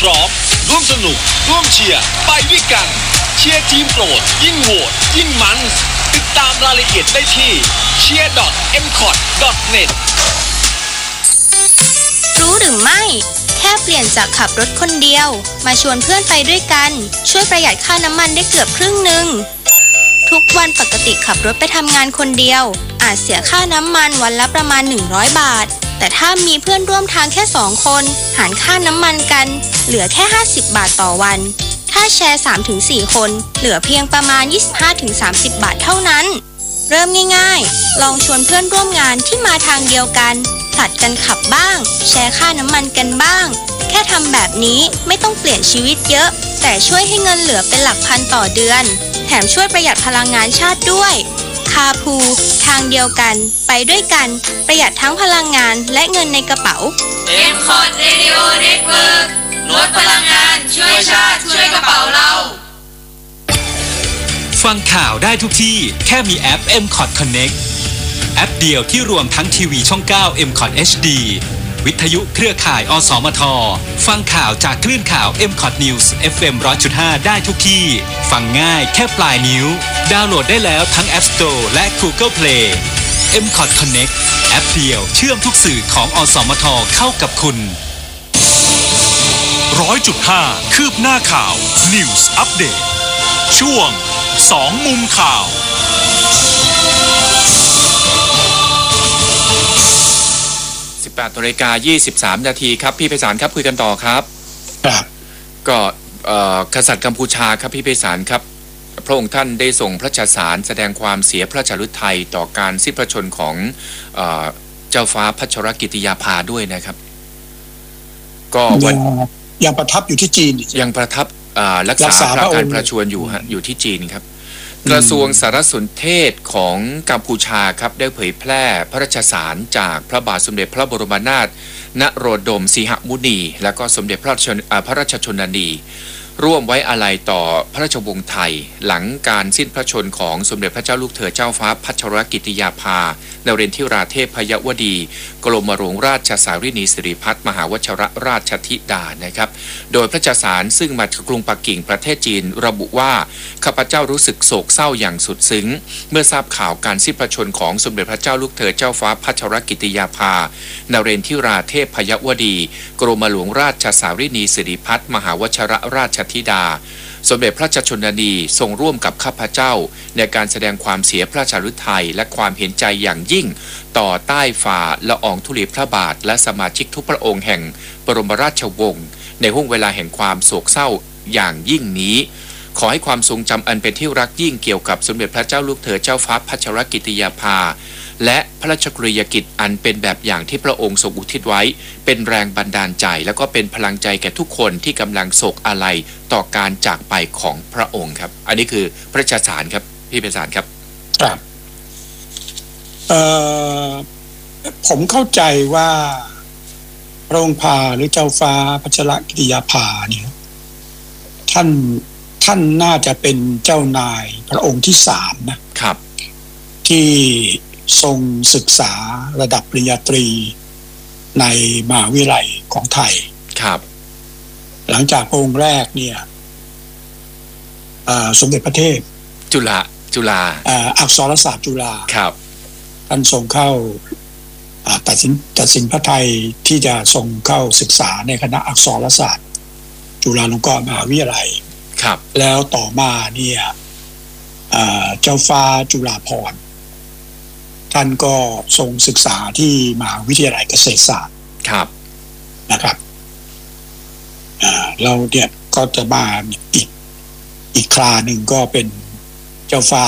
พร้อมร่วมสนุกร่วมเชียร์ไปด้วยกันเชียร์ทีมโปรดยิ่งโหวตยิ่งมันติดตามรายละเอียดได้ที่ cheer.mcot.net รู้หรือไม่แค่เปลี่ยนจากขับรถคนเดียวมาชวนเพื่อนไปด้วยกันช่วยประหยัดค่าน้ำมันได้เกือบครึ่งหนึ่งทุกวันปกติขับรถไปทำงานคนเดียวอาจเสียค่าน้ำมันวันละประมาณ100บาทแต่ถ้ามีเพื่อนร่วมทางแค่2คนหารค่าน้ำมันกันเหลือแค่50บาทต่อวันถ้าแชร์ 3-4 คนเหลือเพียงประมาณ 25-30 บาทเท่านั้นเริ่มง่ายๆลองชวนเพื่อนร่วมงานที่มาทางเดียวกันผลัดกันขับบ้างแชร์ค่าน้ำมันกันบ้างแค่ทำแบบนี้ไม่ต้องเปลี่ยนชีวิตเยอะแต่ช่วยให้เงินเหลือเป็นหลักพันต่อเดือนแถมช่วยประหยัดพลังงานชาติด้วยคาพูทางเดียวกันไปด้วยกันประหยัดทั้งพลังงานและเงินในกระเป๋า MCOT Radio Network ลดพลังงานช่วยชาติช่วยกระเป๋าเราฟังข่าวได้ทุกที่แค่มีแอป MCOT Connect แอปเดียวที่รวมทั้งทีวีช่อง 9 MCOT HD วิทยุเครือข่ายอสมทฟังข่าวจากคลื่นข่าว MCOT News FM 100.5 ได้ทุกที่ฟังง่ายแค่ปลายนิ้วดาวน์โหลดได้แล้วทั้ง App Store และ Google Play MCOT Connect แอปเดียวเชื่อมทุกสื่อของอสมทเข้ากับคุณ 100.5 คืบหน้าข่าว News Update ช่วง2มุมข่าว 18:23 นาทีครับพี่ไพศาลครับคุยกันต่อครับก็กษัตริย์กัมพูชาครับพี่ไพศาลครับพระองค์ท่านได้ส่งพระราชสารแสดงความเสียพระราชฤทัยต่อการสิ้นพระชนของเจ้าฟ้าพัชรกิติยาภาด้วยนะครับก็ยังประทับอยู่ที่จีนยังประทับรักษาพระการประชวรอยู่ที่จีนครับกระทรวงสารสนเทศของกัมพูชาครับได้เผยแพร่พระราชสารจากพระบาทสมเด็จพระบรมนาถนโรดมสีหมุนีและก็สมเด็จพระราชชนนีร่วมไว้อาลัยต่อพระราชวงศ์ไทยหลังการสิ้นพระชนของสมเด็จพระเจ้าลูกเธอเจ้าฟ้าพัชรกิติยาภานเรนทิราเทพยวดีกรมหลวงราชสารินีสิริพัฒน์มหาวชรราชธิดานะครับโดยพระราชสารซึ่งมาจากกรุงปักกิ่งประเทศจีนระบุว่าข้าพเจ้ารู้สึกโศกเศร้าอย่างสุดซึ้งเมื่อทราบข่าวการสิ้นพระชนของสมเด็จพระเจ้าลูกเธอเจ้าฟ้าพัชรกิติยาภานเรนทิราเทพยวดีกรมหลวงราชสารินีสิริพัฒน์มหาวชรราชธิดาสมเด็จพระราชชนนีทรงร่วมกับข้าพเจ้าในการแสดงความเสียพระราชฤทัยและความเห็นใจอย่างยิ่งต่อใต้ฝ่าละอองธุลีพระบาทและสมาชิกทุกพระองค์แห่งบรมราชวงศ์ในห้วงเวลาแห่งความโศกเศร้าอย่างยิ่งนี้ขอให้ความทรงจำอันเป็นที่รักยิ่งเกี่ยวกับสมเด็จพระเจ้าลูกเธอเจ้าฟ้าพัชรกิติยาภาและพระราชกรณียกิจอันเป็นแบบอย่างที่พระองค์ทรงอุทิศไว้เป็นแรงบันดาลใจและก็เป็นพลังใจแก่ทุกคนที่กำลังโศกอาลัยต่อการจากไปของพระองค์ครับอันนี้คือพระราชสารครับพี่ไพศาลครับครับผมเข้าใจว่าพระองค์พาหรือเจ้าฟ้าพัชรกิติยาภาเนี่ยท่านน่าจะเป็นเจ้านายพระองค์ที่3นะครับที่ทรงศึกษาระดับปริญญาตรีในมหาวิทยาลัยของไทยครับหลังจากพระองค์แรกเนี่ยสมเด็จพระเทพจุฬาอักษรศาสตร์จุฬาครับท่านทรงเข้าตัดสินพระทัยที่จะทรงเข้าศึกษาในคณะอักษรศาสตร์จุฬาลงกรณ์มหาวิทยาลัยครับแล้วต่อมาเนี่ยเจ้าฟ้าจุฬาภรณ์ท่านก็ทรงศึกษาที่มหาวิทยาลัยเกษตรศาสตร์ครับนะครับเราเนี่ยก็จะมาอีกคราหนึ่งก็เป็นเจ้าฟ้า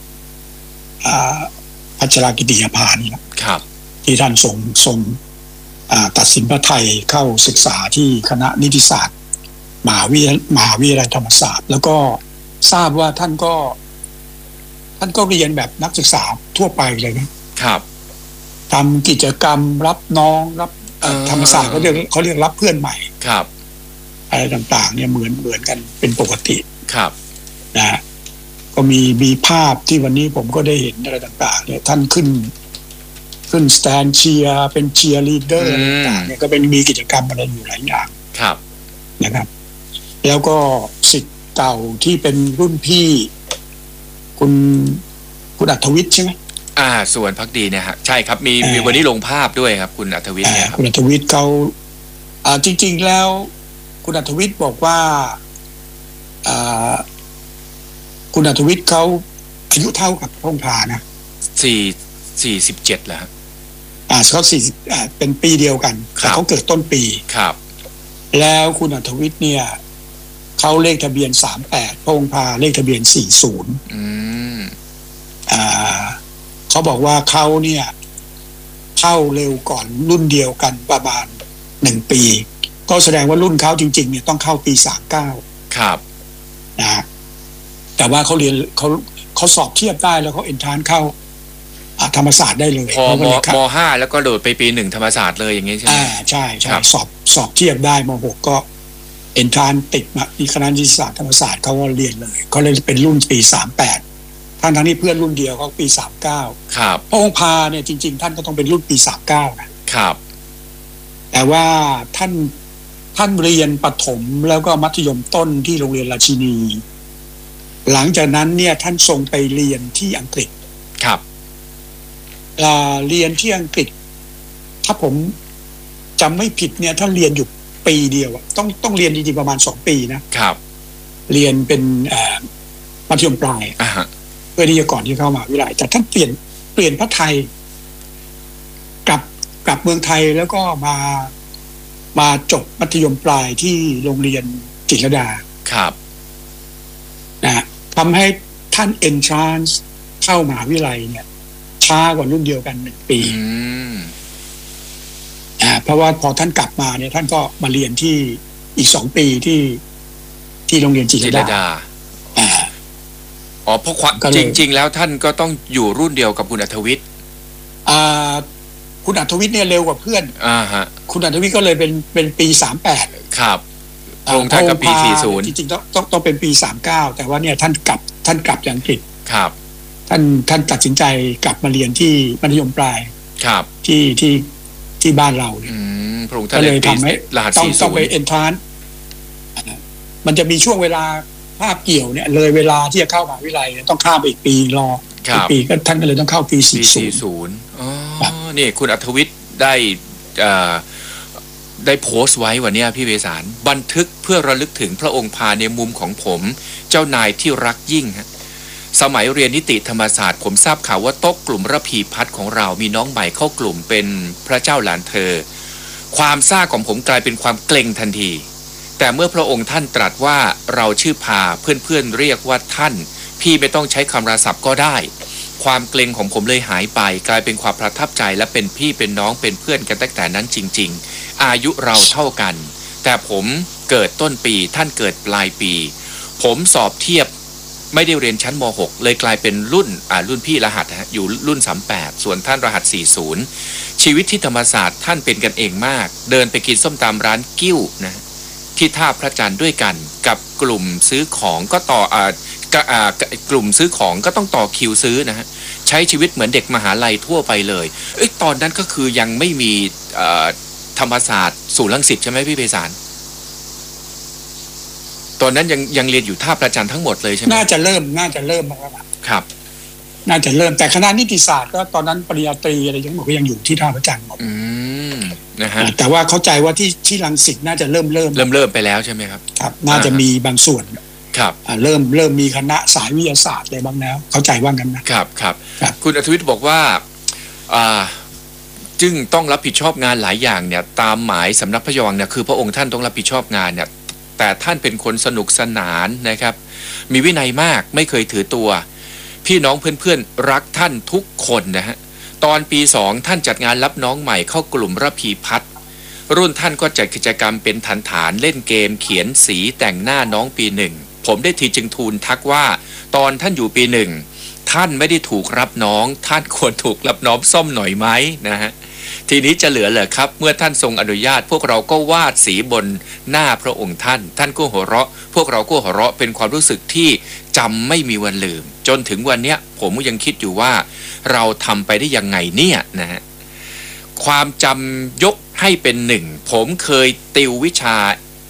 พัชรกิติยาภานี่แหละครับที่ท่านทรงตัดสินพระทัยเข้าศึกษาที่คณะนิติศาสตร์มหาวิทยาลัยธรรมศาสตร์แล้วก็ทราบว่าท่านก็เรียนแบบนักศึกษาทั่วไปเลยนะครับทำกิจกรรมรับน้องรับธรรมศาสตร์เขาเรียกรับเพื่อนใหม่ครับอะไรต่างๆเนี่ยเหมือนกันเป็นปกติครับนะก็มีภาพที่วันนี้ผมก็ได้เห็นอะไรต่างๆเนี่ยท่านขึ้นสแตนเชียร์เป็นเชียร์ลีดเดอร์ต่างๆเนี่ยก็เป็นมีกิจกรรมอะไรอยู่หลายอย่างครับนะครับแล้วก็ศิษย์เก่าที่เป็นรุ่นพี่คุณอัธวิทย์ใช่ไหมส่วนพักดีเนี่ยฮะใช่ครับมีวันนี้ลงภาพด้วยครับคุณอัธวิทย์เนี่ยคุณอัธวิทย์เขาจริงๆแล้วคุณอัธวิทย์บอกว่าคุณอัธวิทย์เขาอายุเท่ากับพระองค์พานะ 47เหรอฮะเขา40เป็นปีเดียวกันแต่เขาเกิดต้นปีครับแล้วคุณอัธวิทย์เนี่ยเขาเลขทะเบียน38พระองค์พาเลขทะเบียน40เขาบอกว่าเขาเนี่ยเข้าเร็วก่อนรุ่นเดียวกันประมาณ1 ปีก็แสดงว่ารุ่นเขาจริงๆเนี่ยต้องเข้าปี39 ครับนะแต่ว่าเขาเรียนเขาสอบเทียบได้แล้วเขาเอนทรานเข้าธรรมศาสตร์ได้เลยพอม.5 แล้วก็โดดไปปี1ธรรมศาสตร์เลยอย่างงี้ใช่ไหมใช่สอบเทียบได้ม.6 ก็เอนทรานติดมาที่คณะนิติศาสตร์ธรรมศาสตร์เขาก็เรียนเลยเขาเลยเป็นรุ่นปี38ทั้งที่เพื่อนรุ่นเดียวเขาปี39 ครับพระองค์พาเนี่ยจริงๆท่านก็ต้องเป็นรุ่นปี39 นะครับแต่ว่าท่านเรียนประถมแล้วก็มัธยมต้นที่โรงเรียนราชินีหลังจากนั้นเนี่ยท่านส่งไปเรียนที่อังกฤษครับเรียนที่อังกฤษถ้าผมจำไม่ผิดเนี่ยท่านเรียนอยู่ปีเดียวต้องเรียนจริงๆประมาณ2 ปีนะครับเรียนเป็นมัธยมปลายเพื่อที่จะก่อนที่เข้ามหาวิทยาลัยแต่ท่านเปลี่ยนพระไทยกลับเมืองไทยแล้วก็มาจบมัธยมปลายที่โรงเรียนจิตรลดาครับนะทำให้ท่าน entrance เข้ามหาวิทยาลัยเนี่ยช้ากว่ารุ่นเดียวกัน1 ปีเพราะว่าพอท่านกลับมาเนี่ยท่านก็มาเรียนที่อีก2 ปีที่โรงเรียนจิตรลดาเพราะจริงๆแล้วท่านก็ต้องอยู่รุ่นเดียวกับคุณอัธวิทย์คุณอัธวิทย์เนี่ยเร็วกว่าเพื่อนคุณอัธวิทย์ก็เลยเป็นปี38 ครับองค์ท่านก็ปี40 จริงๆต้องเป็นปี39แต่ว่าเนี่ยท่านกลับจากอังกฤษครับท่านตัดสินใจกลับมาเรียนที่มัธยมปลายครับที่บ้านเราเนี่ยพระองค์ท่านเลยทำให้ต้องไปเอนทรานมันจะมีช่วงเวลาภาพเกี่ยวเนี่ยเลยเวลาที่จะเข้ามหาวิทยาลัยต้องข้ามไปอีกปีรออีกปีก็ท่านก็เลยต้องเข้าปี 40นี่คุณอัธวิทย์ได้โพสต์ไว้วันนี้พี่เวสารบันทึกเพื่อระลึกถึงพระองค์พาในมุมของผมเจ้านายที่รักยิ่งฮะสมัยเรียนนิติธรรมศาสตร์ผมทราบข่าวว่าโต๊ะกลุ่มระพีพัฒน์ของเรามีน้องใหม่เข้ากลุ่มเป็นพระเจ้าหลานเธอความซ่าของผมกลายเป็นความเกรงทันทีแต่เมื่อพระองค์ท่านตรัสว่าเราชื่อพาเพื่อนๆเรียกว่าท่านพี่ไม่ต้องใช้คำราศัพท์ก็ได้ความเกรงของผมเลยหายไปกลายเป็นความประทับใจและเป็นพี่เป็นน้องเป็นเพื่อนกันตั้งแต่นั้นจริงๆอายุเราเท่ากันแต่ผมเกิดต้นปีท่านเกิดปลายปีผมสอบเทียบไม่ได้เรียนชั้นม.6 เลยกลายเป็นรุ่นพี่รหัสอยู่รุ่น38ส่วนท่านรหัส40ชีวิตที่ธรรมศาสตร์ท่านเป็นกันเองมากเดินไปกินส้มตำร้านกิ้วนะที่ท่าพระจันทร์ด้วยกันกับกลุ่มซื้อของก็กลุ่มซื้อของก็ต้องต่อคิวซื้อนะฮะใช้ชีวิตเหมือนเด็กมหาลัยทั่วไปเลยตอนนั้นก็คือยังไม่มีธรรมศาสตร์ศูนย์รังสิตใช่ไหมพี่ไพศาลตอนนั้นยังเรียนอยู่ท่าพระจันทร์ทั้งหมดเลยใช่ไหมน่าจะเริ่มมากแล้วครับน่าจะเริ่มแต่คณะนิติศาสตร์ก็ตอนนั้นปริญญาตรีอะไรยังบอกว่ายังอยู่ที่ท่าพระจันทร์หมดนะฮะแต่ว่าเข้าใจว่าที่รังสิตน่าจะเริ่มไปแล้วใช่ไหมครับครับน่าจะมีบางส่วนครับเริ่มมีคณะสายวิทยาศาสตร์อะไรบ้างแล้วเข้าใจว่างั้นนะครับคุณอัธวิทย์บอกว่าจึงต้องรับผิดชอบงานหลายอย่างเนี่ยตามหมายสำนักพระราชวังเนี่ยคือพระองค์ท่านต้องรับผิดชอบงานเนี่ยแต่ท่านเป็นคนสนุกสนานนะครับมีวินัยมากไม่เคยถือตัวพี่น้องเพื่อนๆรักท่านทุกคนนะฮะตอนปี2ท่านจัดงานรับน้องใหม่เข้ากลุ่มระพีพัฒน์รุ่นท่านก็จัดกิจกรรมเป็นฐานเล่นเกมเขียนสีแต่งหน้าน้องปี1ผมได้ทีจึงทูลทักว่าตอนท่านอยู่ปี1ท่านไม่ได้ถูกรับน้องท่านควรถูกรับน้องซ่อมหน่อยไหมนะฮะทีนี้จะเหลือเหรอครับเมื่อท่านทรงอนุญาตพวกเราก็วาดสีบนหน้าพระองค์ท่านก็หัวเราะพวกเราก็หัวเราะเป็นความรู้สึกที่จำไม่มีวันลืมจนถึงวันเนี้ยผมยังคิดอยู่ว่าเราทำไปได้ยังไงเนี่ยนะฮะความจำยกให้เป็น1ผมเคยติววิชา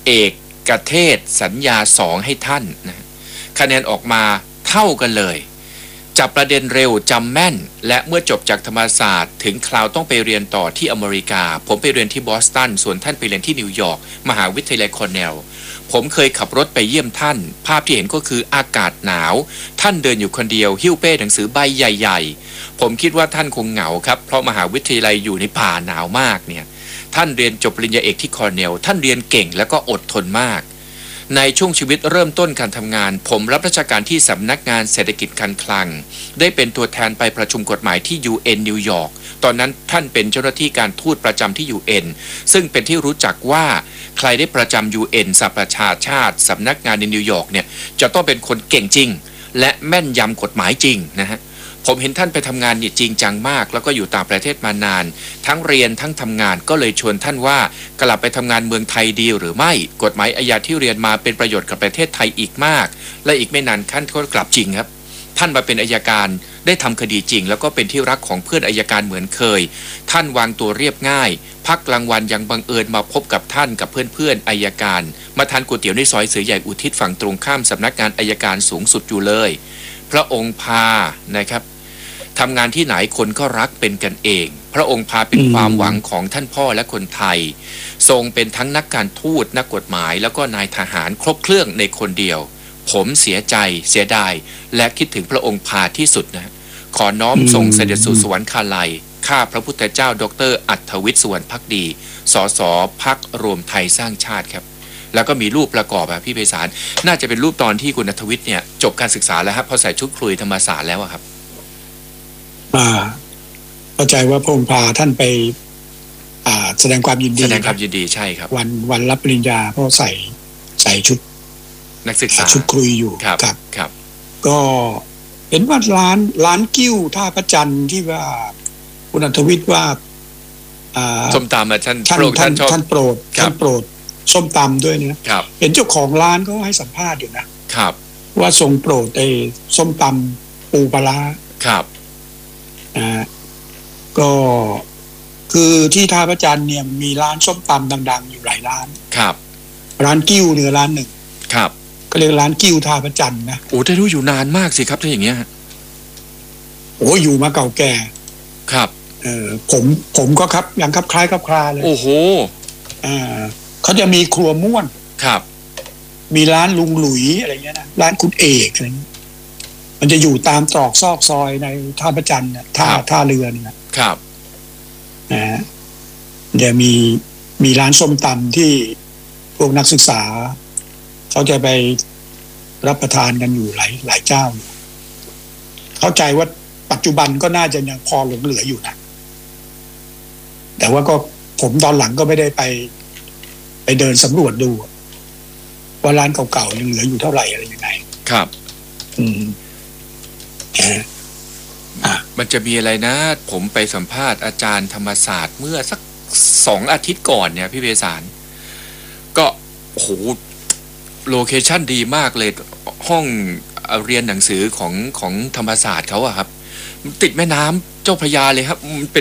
เอกเทศสัญญา2ให้ท่านนะคะแนนออกมาเท่ากันเลยจับประเด็นเร็วจำแม่นและเมื่อจบจากธรรมศาสตร์ถึงคราวต้องไปเรียนต่อที่อเมริกาผมไปเรียนที่บอสตันส่วนท่านไปเรียนที่นิวยอร์กมหาวิทยาลัยคอร์เนลผมเคยขับรถไปเยี่ยมท่านภาพที่เห็นก็คืออากาศหนาวท่านเดินอยู่คนเดียวหิ้วเป้หนังสือใบใหญ่ๆผมคิดว่าท่านคงเหงาครับเพราะมหาวิทยาลัยอยู่ในป่าหนาวมากเนี่ยท่านเรียนจบปริญญาเอกที่คอร์เนลท่านเรียนเก่งแล้วก็อดทนมากในช่วงชีวิตเริ่มต้นการทำงานผมรับราชการที่สำนักงานเศรษฐกิจการคลังได้เป็นตัวแทนไปประชุมกฎหมายที่ UN นิวยอร์กตอนนั้นท่านเป็นเจ้าหน้าที่การทูตประจำที่ UN ซึ่งเป็นที่รู้จักว่าใครได้ประจำ UN สหประชาชาติสำนักงานในนิวยอร์กเนี่ยจะต้องเป็นคนเก่งจริงและแม่นยำกฎหมายจริงนะฮะผมเห็นท่านไปทำงานเนี่ยจริงจังมากแล้วก็อยู่ต่างประเทศมานานทั้งเรียนทั้งทำงานก็เลยชวนท่านว่ากลับไปทำงานเมืองไทยดีหรือไม่กฎหมายอาญาที่เรียนมาเป็นประโยชน์กับประเทศไทยอีกมากและอีกไม่นานท่านก็กลับจริงครับท่านมาเป็นอัยการได้ทำคดีจริงแล้วก็เป็นที่รักของเพื่อนอัยการเหมือนเคยท่านวางตัวเรียบง่ายพักกลางวันยังบังเอิญมาพบกับท่านกับเพื่อนๆอัยการมาทานก๋วยเตี๋ยวในซอยเสือใหญ่อุทิศฝั่งตรงข้ามสำนักงานอัยการสูงสุดอยู่เลยพระองค์พานะครับทำงานที่ไหนคนก็รักเป็นกันเองพระองค์พาเป็นความหวังของท่านพ่อและคนไทยทรงเป็นทั้งนักการทูตนักกฎหมายแล้วก็นายทหารครบเครื่องในคนเดียวผมเสียใจเสียดายและคิดถึงพระองค์พาที่สุดนะขอน้อมส่งเสด็จสู่สวรรคาลัยข้าพระพุทธเจ้าดร.อัธวิทย์สุวรรณภักดีสสพรรครวมไทยสร้างชาติครับแล้วก็มีรูปประกอบพี่ไพศาลน่าจะเป็นรูปตอนที่คุณอัธวิทย์เนี่ยจบการศึกษาแล้วครับพอใส่ชุดคลุยธรรมศาสตร์แล้วครับเข้าใจว่าพระองค์พาท่านไปแสดงความยินดีใช่ครับวันรับปริญญาเพราะใส่ชุดนักศึกษาชุดคลุยอยู่ครับก็เห็นว่าร้านกิ้วท่าพระจันทร์ที่ว่าคุณอัธวิทย์ว่าส้มตำท่านโปรดส้มตำด้วยนะครับเห็นเจ้าของร้านเขาให้สัมภาษณ์อยู่นะครับว่าทรงโปรดไอ้ส้มตำปูปลาร้าครับก็คือที่ท่าพระจันทร์เนี่ยมีร้านส้มตำดังๆอยู่หลายร้านครับร้านกิ้วเนี่ยร้านหนึ่งครับก็เรียกร้านกิ้วท่าพระจันทร์นะโอ้ได้รู้อยู่นานมากสิครับถ้าอย่างเงี้ยโอ้อยู่มาเก่าแก่ครับผมก็ครับยังคล้ายคลาเลยโอ้โหเขาจะมีครัวม่วนครับมีร้านลุงหลุยอะไรเงี้ยนะร้านคุณเอกอะไรเงี้ยมันจะอยู่ตามตรอกซอกซอยในท่าพระจันทร์ท่าเรือนี่ครับเดี๋ยวมีร้านส้มตำที่พวกนักศึกษาเขาจะไปรับประทานกันอยู่หลายเจ้าเข้าใจว่าปัจจุบันก็น่าจะยังพอหลงเหลืออยู่นะแต่ว่าก็ผมตอนหลังก็ไม่ได้ไปเดินสำรวจดูว่าร้านเก่าๆยังเหลืออยู่เท่าไหร่อะไรยังไงครับมันจะมีอะไรนะผมไปสัมภาษณ์อาจารย์ธรรมศาสตร์เมื่อสัก2 อาทิตย์ก่อนเนี่ยพี่เบสารก็โหโลเคชั่นดีมากเลยห้องเรียนหนังสือของธรรมศาสตร์เขาอะครับติดแม่น้ำเจ้าพระยาเลยครับ